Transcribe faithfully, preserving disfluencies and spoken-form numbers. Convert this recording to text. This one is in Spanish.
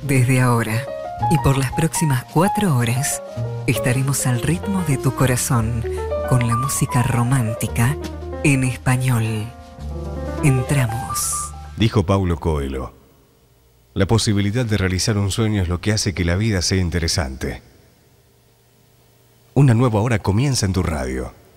Desde ahora y por las próximas cuatro horas estaremos al ritmo de tu corazón con la música romántica en español. Entramos. Dijo Paulo Coelho. La posibilidad de realizar un sueño es lo que hace que la vida sea interesante. Una nueva hora comienza en tu radio.